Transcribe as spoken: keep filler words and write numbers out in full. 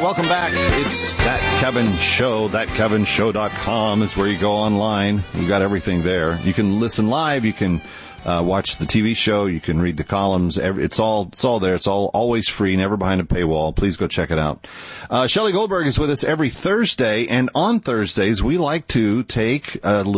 welcome back. It's That Kevin Show. that kevin show dot com is where you go online. We've got everything there. You can listen live. You can uh, watch the T V show. You can read the columns. It's all it's all there. It's all always free, never behind a paywall. Please go check it out. Uh, Shelley Goldberg is with us every Thursday, and on Thursdays we like to take a